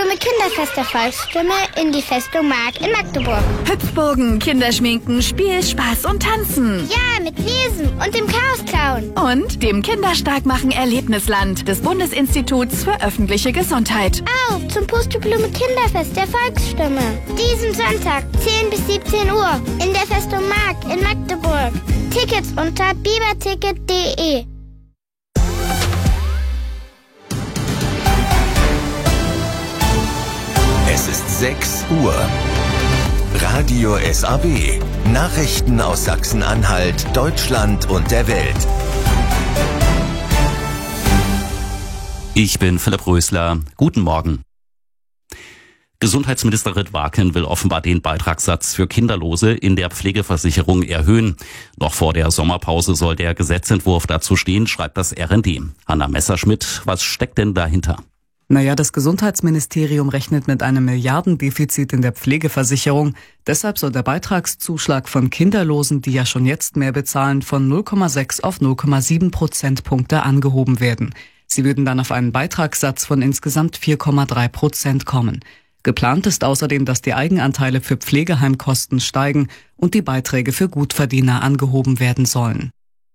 Pusteblume Kinderfest der Volksstimme in die Festung Mark in Magdeburg. Hüpfburgen, Kinderschminken, Spiel, Spaß und Tanzen. Ja, mit Lesen und dem Chaosclown. Und dem Kinderstarkmachen Erlebnisland des Bundesinstituts für öffentliche Gesundheit. Auf zum Pusteblume Kinderfest der Volksstimme. Diesen Sonntag, 10 bis 17 Uhr, in der Festung Mark in Magdeburg. Tickets unter biberticket.de. Es ist 6 Uhr. Radio SAB. Nachrichten aus Sachsen-Anhalt, Deutschland und der Welt. Ich bin Philipp Rösler. Guten Morgen. Gesundheitsministerin Waken will offenbar den Beitragssatz für Kinderlose in der Pflegeversicherung erhöhen. Noch vor der Sommerpause soll der Gesetzentwurf dazu stehen, schreibt das RND. Hanna Messerschmidt, was steckt denn dahinter? Naja, das Gesundheitsministerium rechnet mit einem Milliardendefizit in der Pflegeversicherung. Deshalb soll der Beitragszuschlag von Kinderlosen, die ja schon jetzt mehr bezahlen, von 0,6 auf 0,7 Prozentpunkte angehoben werden. Sie würden dann auf einen Beitragssatz von insgesamt 4,3% kommen. Geplant ist außerdem, dass die Eigenanteile für Pflegeheimkosten steigen und die Beiträge für Gutverdiener angehoben werden sollen.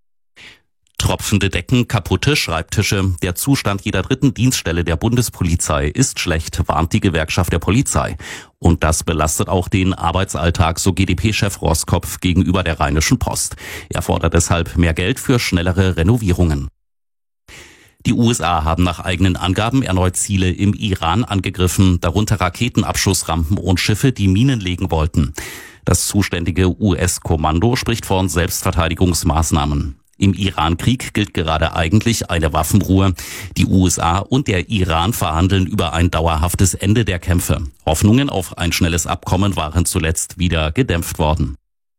Tropfende Decken, kaputte Schreibtische. Der Zustand jeder dritten Dienststelle der Bundespolizei ist schlecht, warnt die Gewerkschaft der Polizei. Und das belastet auch den Arbeitsalltag, so GdP-Chef Roskopf gegenüber der Rheinischen Post. Er fordert deshalb mehr Geld für schnellere Renovierungen. Die USA haben nach eigenen Angaben erneut Ziele im Iran angegriffen, darunter Raketenabschussrampen und Schiffe, die Minen legen wollten. Das zuständige US-Kommando spricht von Selbstverteidigungsmaßnahmen. Im Iran-Krieg gilt gerade eigentlich eine Waffenruhe. Die USA und der Iran verhandeln über ein dauerhaftes Ende der Kämpfe. Hoffnungen auf ein schnelles Abkommen waren zuletzt wieder gedämpft worden.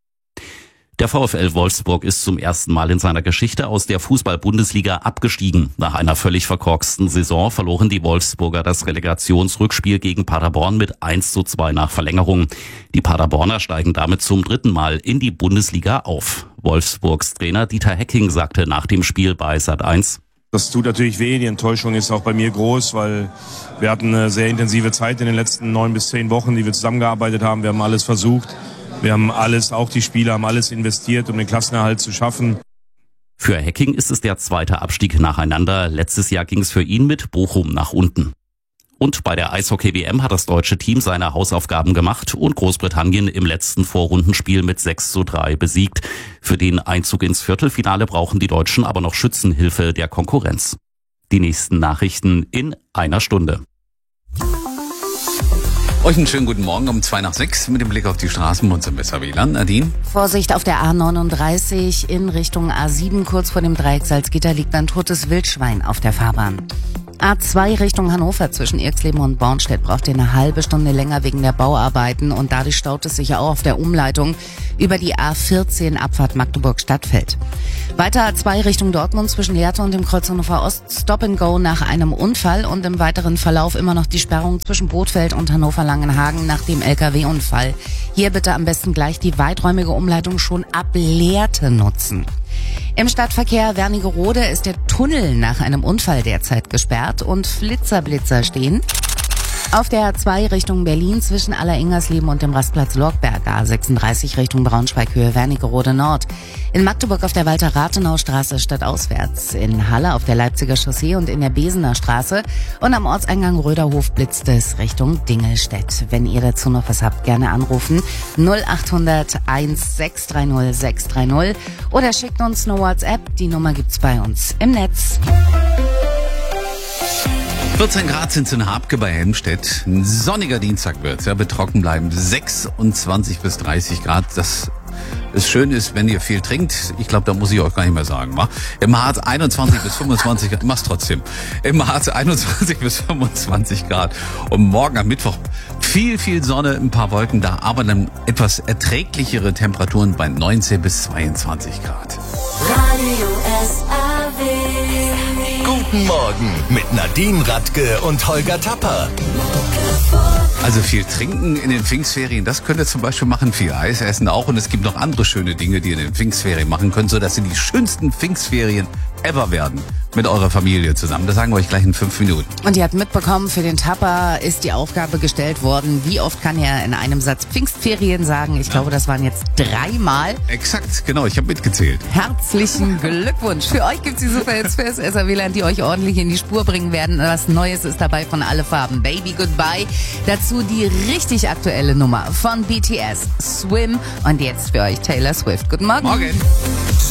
Der VfL Wolfsburg ist zum ersten Mal in seiner Geschichte aus der Fußball-Bundesliga abgestiegen. Nach einer völlig verkorksten Saison verloren die Wolfsburger das Relegationsrückspiel gegen Paderborn mit 1:2 nach Verlängerung. Die Paderborner steigen damit zum 3. Mal in die Bundesliga auf. Wolfsburgs Trainer Dieter Hecking sagte nach dem Spiel bei Sat.1: Das tut natürlich weh, die Enttäuschung ist auch bei mir groß, weil wir hatten eine sehr intensive Zeit in den letzten 9 bis 10 Wochen, die wir zusammengearbeitet haben. Wir haben alles versucht. Wir haben alles, auch die Spieler haben alles investiert, um den Klassenerhalt zu schaffen. Für Hecking ist es der zweite Abstieg nacheinander. Letztes Jahr ging es für ihn mit Bochum nach unten. Und bei der Eishockey-WM hat das deutsche Team seine Hausaufgaben gemacht und Großbritannien im letzten Vorrundenspiel mit 6:3 besiegt. Für den Einzug ins Viertelfinale brauchen die Deutschen aber noch Schützenhilfe der Konkurrenz. Die nächsten Nachrichten in einer Stunde. Euch einen schönen guten Morgen um 5:02 mit dem Blick auf die Straßen und zum besser WLAN. Nadine? Vorsicht auf der A39 in Richtung A7. Kurz vor dem Dreieck Salzgitter liegt ein totes Wildschwein auf der Fahrbahn. A2 Richtung Hannover zwischen Irxleben und Bornstedt braucht ihr eine halbe Stunde länger wegen der Bauarbeiten und dadurch staut es sich ja auch auf der Umleitung über die A14 Abfahrt Magdeburg-Stadtfeld. Weiter A2 Richtung Dortmund zwischen Lehrte und dem Kreuz Hannover Ost, Stop and Go nach einem Unfall und im weiteren Verlauf immer noch die Sperrung zwischen Bothfeld und Hannover-Langenhagen nach dem LKW-Unfall. Hier bitte am besten gleich die weiträumige Umleitung schon ab Lehrte nutzen. Im Stadtverkehr Wernigerode ist der Tunnel nach einem Unfall derzeit gesperrt und Flitzer stehen. Auf der A2 Richtung Berlin zwischen Alleringers-Leben und dem Rastplatz Lorkberg, A36 Richtung Braunschweig Höhe Wernigerode Nord. In Magdeburg auf der Walter-Rathenau-Straße stadtauswärts, in Halle auf der Leipziger Chaussee und in der Besener Straße und am Ortseingang Röderhof blitzt es Richtung Dingelstedt. Wenn ihr dazu noch was habt, gerne anrufen 0800 1630 630 oder schickt uns eine WhatsApp, die Nummer gibt's bei uns im Netz. 14 Grad sind es in Habke bei Helmstedt. Ein sonniger Dienstag wird's, ja, wird trocken bleiben. 26 bis 30 Grad. Das schön ist, wenn ihr viel trinkt. Ich glaube, da muss ich euch gar nicht mehr sagen, wa? Im Harz 21 bis 25 Grad. Mach's trotzdem. Im Harz 21 bis 25 Grad. Und morgen am Mittwoch viel Sonne, ein paar Wolken da, aber dann etwas erträglichere Temperaturen bei 19 bis 22 Grad. Radio SAB. Guten Morgen mit Nadine Radke und Holger Tapper. Also viel trinken in den Pfingstferien, das könnt ihr zum Beispiel machen, viel Eis essen auch. Und es gibt noch andere schöne Dinge, die ihr in den Pfingstferien machen könnt, sodass sie die schönsten Pfingstferien ever werden. Mit eurer Familie zusammen. Das sagen wir euch gleich in 5 Minuten. Und ihr habt mitbekommen, für den Tapper ist die Aufgabe gestellt worden, wie oft kann er in einem Satz Pfingstferien sagen? Ich glaube, das waren jetzt 3 Mal. Exakt, genau, ich habe mitgezählt. Herzlichen Glückwunsch. Für euch gibt's die Superhits fürs SAW-Land, die euch ordentlich in die Spur bringen werden. Was Neues ist dabei von Alle Farben. Baby Goodbye. Dazu die richtig aktuelle Nummer von BTS, Swim. Und jetzt für euch Taylor Swift. Guten Morgen. Morgen.